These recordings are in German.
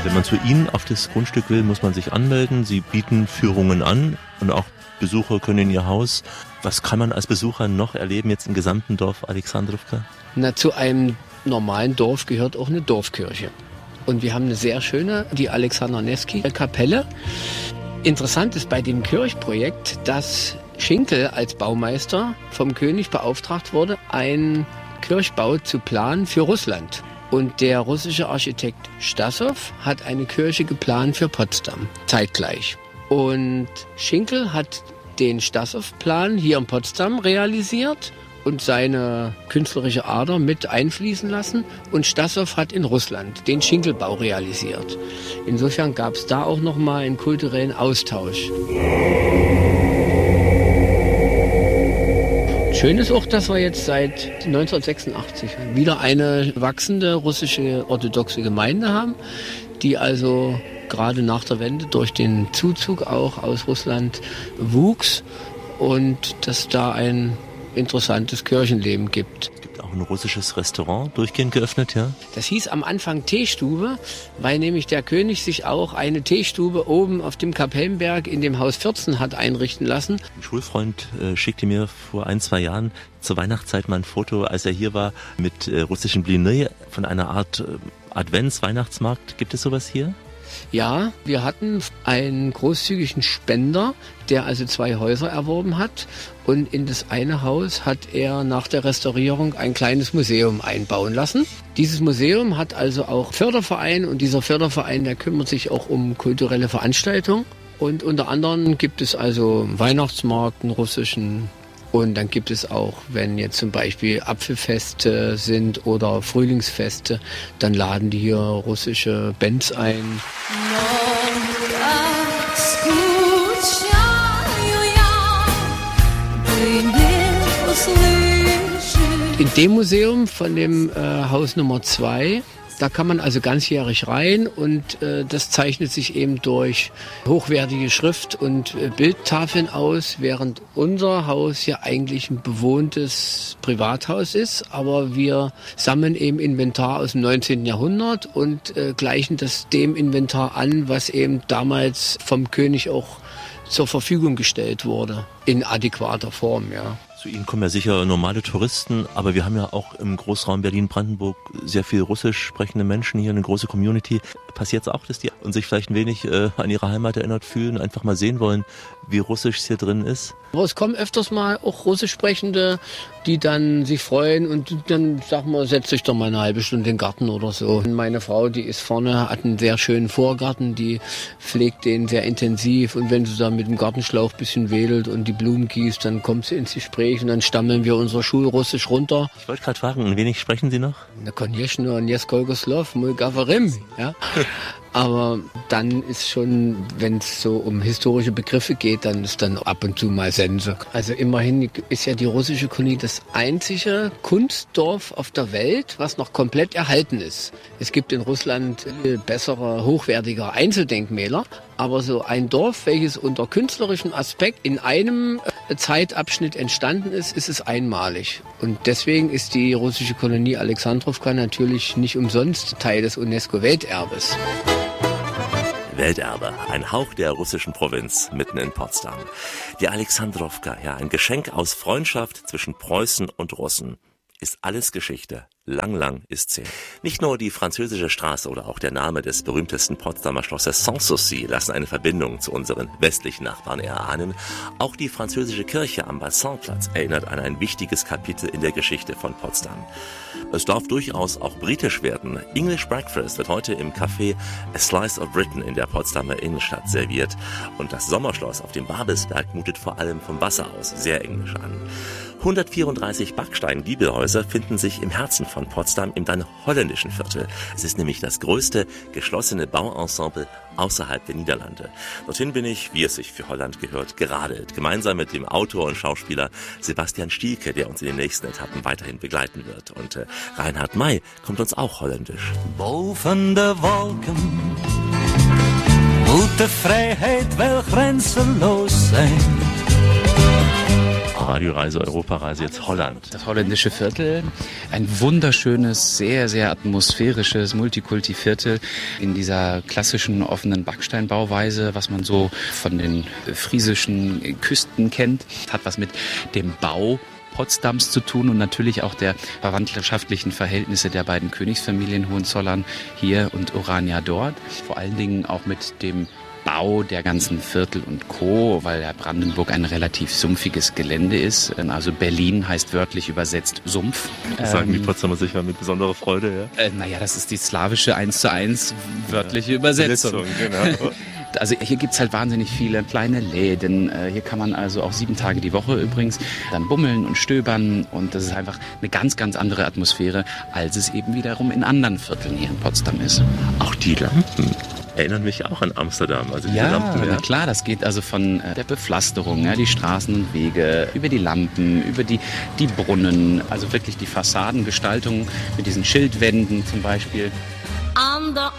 Wenn man zu Ihnen auf das Grundstück will, muss man sich anmelden. Sie bieten Führungen an und auch Besucher können in Ihr Haus. Was kann man als Besucher noch erleben jetzt im gesamten Dorf Alexandrowka? Na, zu einem normalen Dorf gehört auch eine Dorfkirche. Und wir haben eine sehr schöne, die Alexander Nevsky-Kapelle. Interessant ist bei dem Kirchprojekt, dass Schinkel als Baumeister vom König beauftragt wurde, einen Kirchbau zu planen für Russland. Und der russische Architekt Stassow hat eine Kirche geplant für Potsdam, zeitgleich. Und Schinkel hat den Stassow-Plan hier in Potsdam realisiert und seine künstlerische Ader mit einfließen lassen. Und Stassow hat in Russland den Schinkelbau realisiert. Insofern gab es da auch nochmal einen kulturellen Austausch. Schön ist auch, dass wir jetzt seit 1986 wieder eine wachsende russische orthodoxe Gemeinde haben, die also gerade nach der Wende durch den Zuzug auch aus Russland wuchs und dass da ein interessantes Kirchenleben gibt. Es gibt auch ein russisches Restaurant, durchgehend geöffnet, ja? Das hieß am Anfang Teestube, weil nämlich der König sich auch eine Teestube oben auf dem Kapellenberg in dem Haus 14 hat einrichten lassen. Ein Schulfreund schickte mir vor 1-2 Jahren zur Weihnachtszeit mal ein Foto, als er hier war, mit russischen Bliny von einer Art Advents-Weihnachtsmarkt. Gibt es sowas hier? Ja, wir hatten einen großzügigen Spender, der also 2 Häuser erworben hat. Und in das eine Haus hat er nach der Restaurierung ein kleines Museum einbauen lassen. Dieses Museum hat also auch Förderverein und dieser Förderverein, der kümmert sich auch um kulturelle Veranstaltungen. Und unter anderem gibt es also einen Weihnachtsmarkt, einen russischen. Und dann gibt es auch, wenn jetzt zum Beispiel Apfelfeste sind oder Frühlingsfeste, dann laden die hier russische Bands ein. In dem Museum von dem Haus Nummer 2, da kann man also ganzjährig rein und das zeichnet sich eben durch hochwertige Schrift- und Bildtafeln aus, während unser Haus ja eigentlich ein bewohntes Privathaus ist, aber wir sammeln eben Inventar aus dem 19. Jahrhundert und gleichen das dem Inventar an, was eben damals vom König auch zur Verfügung gestellt wurde, in adäquater Form, ja. Zu Ihnen kommen ja sicher normale Touristen, aber wir haben ja auch im Großraum Berlin-Brandenburg sehr viel russisch sprechende Menschen hier, eine große Community. Passiert es auch, dass die sich vielleicht ein wenig an ihre Heimat erinnert fühlen, einfach mal sehen wollen, wie russisch es hier drin ist? Aber es kommen öfters mal auch russisch Sprechende, die dann sich freuen und dann, sag mal, setzt euch doch mal eine halbe Stunde in den Garten oder so. Und meine Frau, die ist vorne, hat einen sehr schönen Vorgarten, die pflegt den sehr intensiv und wenn sie da mit dem Gartenschlauch ein bisschen wedelt und die Blumen gießt, dann kommt sie ins Gespräch und dann stammeln wir unser Schulrussisch runter. Ich wollte gerade fragen, ein wenig sprechen Sie noch? Na, Konjeschno, Njeskolko Slov, Mój Gavarim, ja. Aber dann ist schon, wenn es so um historische Begriffe geht, dann ist dann ab und zu mal Sense. Also immerhin ist ja die russische Kolonie das einzige Kunstdorf auf der Welt, was noch komplett erhalten ist. Es gibt in Russland bessere, hochwertige Einzeldenkmäler, aber so ein Dorf, welches unter künstlerischem Aspekt in einem Zeitabschnitt entstanden ist, ist es einmalig. Und deswegen ist die russische Kolonie Alexandrowka natürlich nicht umsonst Teil des UNESCO-Welterbes. Welterbe, ein Hauch der russischen Provinz mitten in Potsdam. Die Alexandrowka, ja, ein Geschenk aus Freundschaft zwischen Preußen und Russen. Ist alles Geschichte. Lang, lang ist's her. Nicht nur die französische Straße oder auch der Name des berühmtesten Potsdamer Schlosses Sanssouci lassen eine Verbindung zu unseren westlichen Nachbarn erahnen. Auch die französische Kirche am Bassinplatz erinnert an ein wichtiges Kapitel in der Geschichte von Potsdam. Es darf durchaus auch britisch werden. English Breakfast wird heute im Café A Slice of Britain in der Potsdamer Innenstadt serviert. Und das Sommerschloss auf dem Babelsberg mutet vor allem vom Wasser aus sehr englisch an. 134 Backstein-Giebelhäuser finden sich im Herzen von Potsdam im dann holländischen Viertel. Es ist nämlich das größte geschlossene Bauensemble außerhalb der Niederlande. Dorthin bin ich, wie es sich für Holland gehört, geradelt. Gemeinsam mit dem Autor und Schauspieler Sebastian Stielke, der uns in den nächsten Etappen weiterhin begleiten wird. Und Reinhard May kommt uns auch holländisch. Boven de wolken moet de vrijheid wel grenzeloos zijn. Radioreise, Europareise, jetzt Holland. Das holländische Viertel, ein wunderschönes, sehr, sehr atmosphärisches Multikulti-Viertel in dieser klassischen offenen Backsteinbauweise, was man so von den friesischen Küsten kennt. Hat was mit dem Bau Potsdams zu tun und natürlich auch der verwandtschaftlichen Verhältnisse der beiden Königsfamilien Hohenzollern hier und Orania dort. Vor allen Dingen auch mit dem Bau der ganzen Viertel und Co., weil ja Brandenburg ein relativ sumpfiges Gelände ist. Also Berlin heißt wörtlich übersetzt Sumpf. Das sagen die Potsdamer sicher mit besonderer Freude, ja? Naja, das ist die slawische 1:1 wörtliche Übersetzung. Genau. Also hier gibt's halt wahnsinnig viele kleine Läden. Hier kann man also auch 7 Tage die Woche übrigens dann bummeln und stöbern. Und das ist einfach eine ganz, ganz andere Atmosphäre, als es eben wiederum in anderen Vierteln hier in Potsdam ist. Auch die Lampen erinnern mich auch an Amsterdam. Also diese Lampen, na klar, das geht also von der Bepflasterung, ja, die Straßen und Wege, über die Lampen, über die Brunnen, also wirklich die Fassadengestaltung mit diesen Schildwänden zum Beispiel. Aan de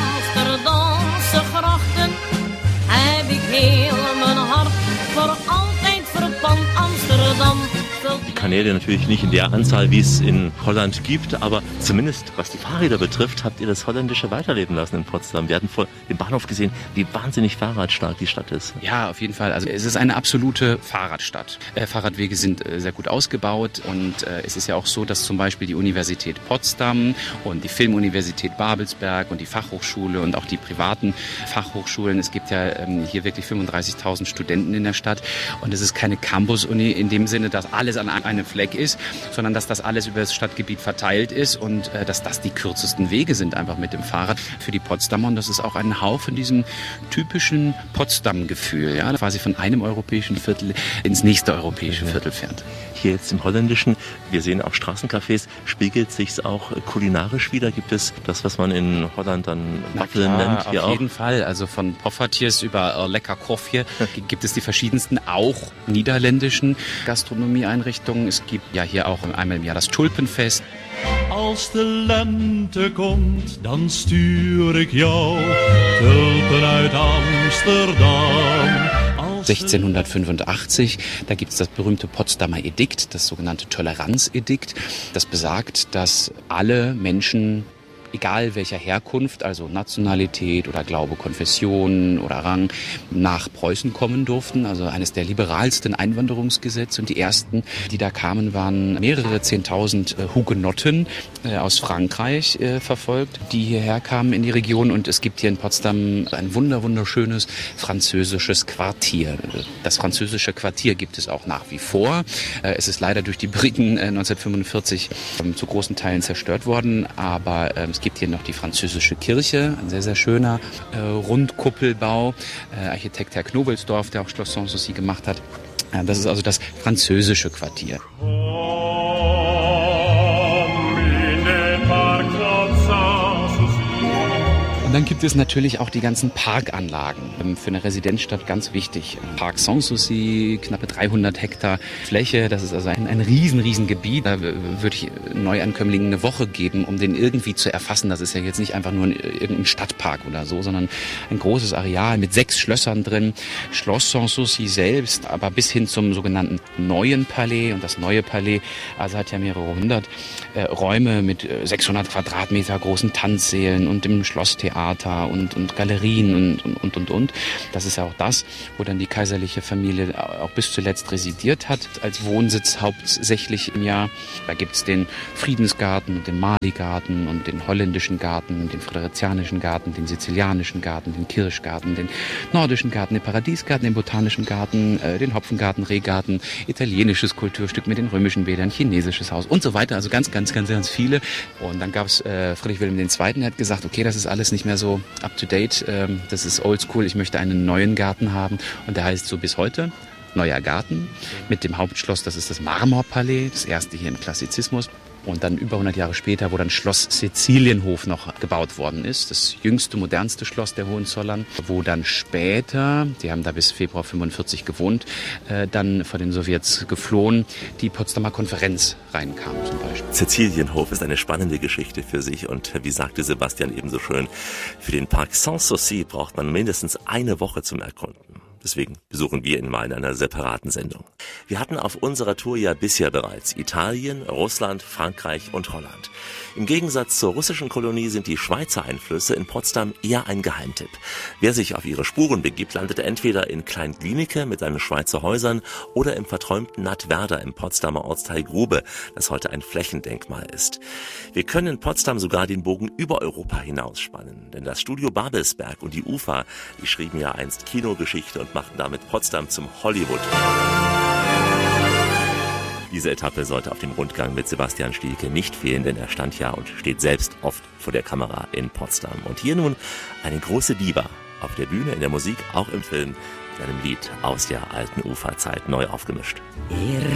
Amsterdamse grachten heb ik heel mijn hart voor altijd verpand Amsterdam. Die Kanäle natürlich nicht in der Anzahl, wie es in Holland gibt, aber zumindest was die Fahrräder betrifft, habt ihr das Holländische weiterleben lassen in Potsdam. Wir hatten vor dem Bahnhof gesehen, wie wahnsinnig fahrradstark die Stadt ist. Ja, auf jeden Fall. Also es ist eine absolute Fahrradstadt. Fahrradwege sind sehr gut ausgebaut und es ist ja auch so, dass zum Beispiel die Universität Potsdam und die Filmuniversität Babelsberg und die Fachhochschule und auch die privaten Fachhochschulen, es gibt ja hier wirklich 35.000 Studenten in der Stadt und es ist keine Campus-Uni in dem Sinne, dass alles an einem Fleck ist, sondern dass das alles über das Stadtgebiet verteilt ist und dass das die kürzesten Wege sind einfach mit dem Fahrrad für die Potsdamer und das ist auch ein Hauch von diesem typischen Potsdam-Gefühl, ja, quasi von einem europäischen Viertel ins nächste europäische Viertel fährt. Hier jetzt im Holländischen, wir sehen auch Straßencafés, spiegelt sich's auch kulinarisch wieder? Gibt es das, was man in Holland dann Waffeln nennt? Hier auf jeden Fall. Also von Poffertjes über Lekker Koffje gibt es die verschiedensten, auch niederländischen Gastronomieeinrichtungen. Es gibt ja hier auch einmal im Jahr das Tulpenfest. Als de lente komt, dan stuur ik jou tulpen uit Amsterdam. 1685, da gibt es das berühmte Potsdamer Edikt, das sogenannte Toleranzedikt. Das besagt, dass alle Menschen, egal welcher Herkunft, also Nationalität oder Glaube, Konfession oder Rang, nach Preußen kommen durften. Also eines der liberalsten Einwanderungsgesetze. Und die ersten, die da kamen, waren mehrere 10.000 Hugenotten aus Frankreich verfolgt, die hierher kamen in die Region. Und es gibt hier in Potsdam ein wunderschönes französisches Quartier. Das französische Quartier gibt es auch nach wie vor. Es ist leider durch die Briten 1945 zu großen Teilen zerstört worden, aber es gibt hier noch die französische Kirche, ein sehr, sehr schöner Rundkuppelbau. Architekt Herr Knobelsdorf, der auch Schloss Sanssouci gemacht hat. Das ist also das französische Quartier. Und dann gibt es natürlich auch die ganzen Parkanlagen. Für eine Residenzstadt ganz wichtig. Park Sanssouci, knappe 300 Hektar Fläche. Das ist also ein riesen Gebiet. Da würde ich Neuankömmlingen eine Woche geben, um den irgendwie zu erfassen. Das ist ja jetzt nicht einfach nur irgendein Stadtpark oder so, sondern ein großes Areal mit 6 Schlössern drin. Schloss Sanssouci selbst, aber bis hin zum sogenannten Neuen Palais. Und das Neue Palais also hat ja mehrere hundert Räume mit 600 Quadratmeter großen Tanzsälen und dem Schlosstheater und Galerien und. Das ist ja auch das, wo dann die kaiserliche Familie auch bis zuletzt residiert hat, als Wohnsitz hauptsächlich im Jahr. Da gibt's den Friedensgarten und den Mali-Garten und den holländischen Garten, den friderizianischen Garten, den sizilianischen Garten, den Kirschgarten, den nordischen Garten, den Paradiesgarten, den botanischen Garten, den Hopfengarten, Rehgarten, italienisches Kulturstück mit den römischen Bädern, chinesisches Haus und so weiter. Also ganz viele. Und dann gab's Friedrich Wilhelm II., der hat gesagt, okay, das ist alles nicht mehr so up to date, das ist oldschool, ich möchte einen neuen Garten haben. Und der heißt so bis heute Neuer Garten mit dem Hauptschloss, das ist das Marmorpalais, das erste hier im Klassizismus. Und dann über 100 Jahre später, wo dann Schloss Sizilienhof noch gebaut worden ist, das jüngste, modernste Schloss der Hohenzollern, wo dann später, die haben da bis Februar 45 gewohnt, dann vor den Sowjets geflohen, die Potsdamer Konferenz reinkam zum Beispiel. Sizilienhof ist eine spannende Geschichte für sich und wie sagte Sebastian ebenso schön, für den Park Sanssouci braucht man mindestens eine Woche zum Erkunden. Deswegen besuchen wir ihn mal in einer separaten Sendung. Wir hatten auf unserer Tour ja bisher bereits Italien, Russland, Frankreich und Holland. Im Gegensatz zur russischen Kolonie sind die Schweizer Einflüsse in Potsdam eher ein Geheimtipp. Wer sich auf ihre Spuren begibt, landet entweder in Klein-Glienicke mit seinen Schweizer Häusern oder im verträumten Nattwerder im Potsdamer Ortsteil Grube, das heute ein Flächendenkmal ist. Wir können in Potsdam sogar den Bogen über Europa hinausspannen, denn das Studio Babelsberg und die UFA, die schrieben ja einst Kinogeschichte und machten damit Potsdam zum Hollywood. Diese Etappe sollte auf dem Rundgang mit Sebastian Stielke nicht fehlen, denn er stand ja und steht selbst oft vor der Kamera in Potsdam. Und hier nun eine große Diva auf der Bühne, in der Musik, auch im Film, mit einem Lied aus der alten Uferzeit neu aufgemischt.